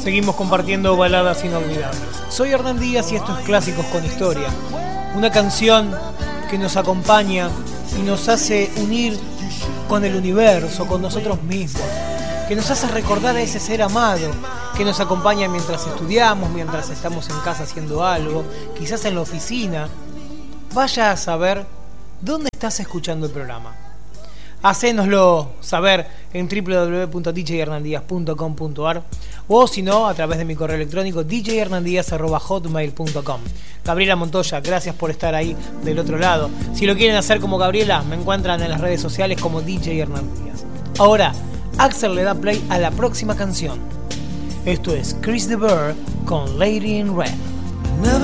Seguimos compartiendo baladas inolvidables. Soy Hernán Díaz y esto es Clásicos con Historia. Una canción que nos acompaña y nos hace unir con el universo, con nosotros mismos. Que nos hace recordar a ese ser amado que nos acompaña mientras estudiamos, mientras estamos en casa haciendo algo, quizás en la oficina. Vaya a saber dónde estás escuchando el programa. Hacénoslo saber en www.djhernandíaz.com.ar o si no, a través de mi correo electrónico djhernandíaz@hotmail.com. Gabriela Montoya, gracias por estar ahí del otro lado. Si lo quieren hacer como Gabriela, me encuentran en las redes sociales como DJ Hernandíaz. Ahora, Axel le da play a la próxima canción. Esto es Chris de Burgh con Lady in Red.